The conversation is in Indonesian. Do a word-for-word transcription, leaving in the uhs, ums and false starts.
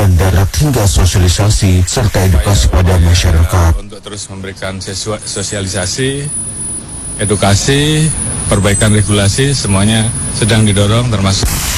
pengamanan darat hingga sosialisasi serta edukasi pada masyarakat. Untuk terus memberikan sosialisasi, edukasi, perbaikan regulasi, semuanya sedang didorong termasuk